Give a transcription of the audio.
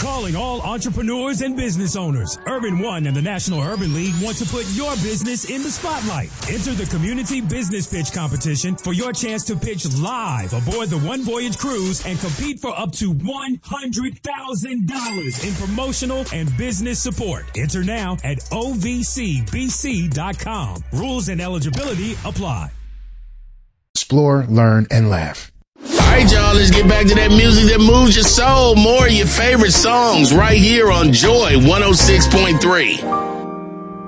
Calling all entrepreneurs and business owners. Urban One and the National Urban League want to put your business in the spotlight. Enter the Community Business Pitch Competition for your chance to pitch live aboard the One Voyage Cruise and compete for up to $100,000 in promotional and business support. Enter now at ovcbc.com. Rules and eligibility apply. Explore, learn, and laugh. All right, y'all, let's get back to that music that moves your soul. More of your favorite songs right here on Joy 106.3.